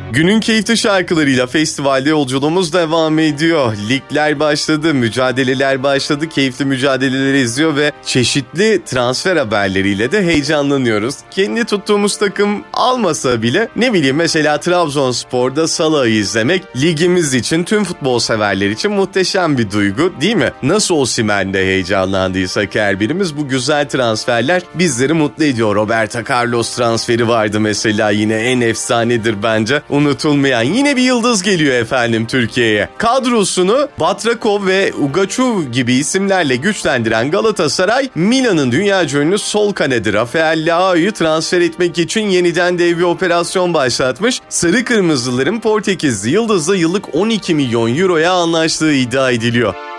Günün keyifli şarkılarıyla festivalde yolculuğumuz devam ediyor. Ligler başladı, mücadeleler başladı, keyifli mücadeleleri izliyor ve çeşitli transfer haberleriyle de heyecanlanıyoruz. Kendi tuttuğumuz takım almasa bile mesela Trabzonspor'da Salah'ı izlemek ligimiz için, tüm futbol severler için muhteşem bir duygu değil mi? Nasıl Osimhen'de heyecanlandıysak her birimiz, bu güzel transferler bizleri mutlu ediyor. Roberto Carlos transferi vardı mesela, yine en efsanedir bence. Unutulmayan yine bir yıldız geliyor efendim Türkiye'ye. Kadrosunu Batrakov ve Ugaçu gibi isimlerle güçlendiren Galatasaray, Milan'ın dünyaca ünlü sol kanadı Rafael Leao'yu transfer etmek için yeniden dev bir operasyon başlatmış. Sarı Kırmızıların Portekizli yıldızla yıllık 12 milyon euroya anlaştığı iddia ediliyor.